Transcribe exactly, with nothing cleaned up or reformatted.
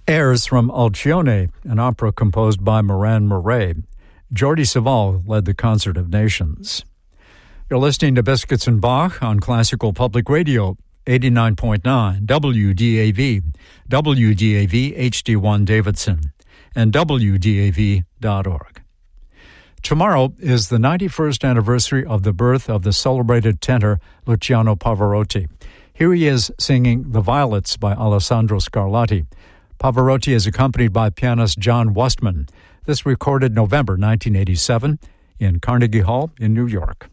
Airs from Alcione, an opera composed by Moran Murray. Jordi Savall led the Concert of Nations. You're listening to Biscuits and Bach on Classical Public Radio, eighty-nine point nine W D A V, W D A V H D one Davidson, and W D A V dot org. Tomorrow is the ninety-first anniversary of the birth of the celebrated tenor Luciano Pavarotti. Here he is singing The Violets by Alessandro Scarlatti. Pavarotti is accompanied by pianist John Wustman. This recorded November nineteen eighty-seven in Carnegie Hall in New York.